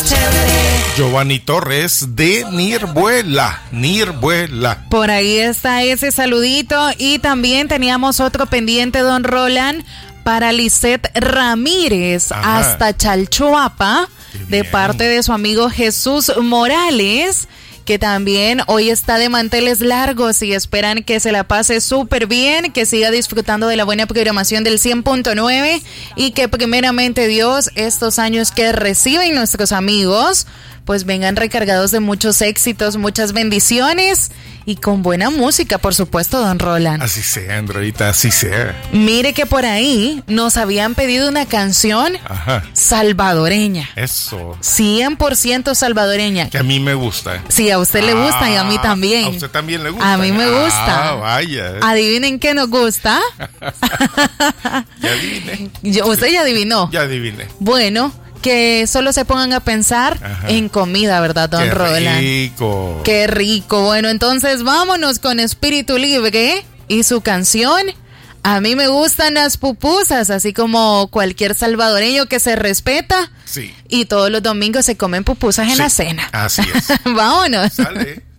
Giovanni Torres de Nirbuela. Por ahí está ese saludito. Y también teníamos otro pendiente, don Roland, para Lisette Ramírez. Ajá. Hasta Chalchuapa, de parte de su amigo Jesús Morales, que también hoy está de manteles largos y esperan que se la pase súper bien, que siga disfrutando de la buena programación del 100.9 y que primeramente Dios, estos años que reciben nuestros amigos, pues vengan recargados de muchos éxitos, muchas bendiciones y con buena música, por supuesto, don Roland. Así sea, Andreita, así sea. Mire que por ahí nos habían pedido una canción salvadoreña. Eso. 100% salvadoreña. Que a mí me gusta. Sí, a usted le gusta y a mí también. ¿A usted también le gusta? A mí me gusta. Ah, vaya. Adivinen qué nos gusta. Ya adiviné. ¿Usted ya adivinó? Ya adiviné. Bueno, que solo se pongan a pensar en comida, ¿verdad, don Roland? ¡Qué rico! ¡Qué rico! Bueno, entonces vámonos con Espíritu Libre y su canción. A mí me gustan las pupusas, así como cualquier salvadoreño que se respeta. Sí. Y todos los domingos se comen pupusas en la cena. Así es. Vámonos. Sale.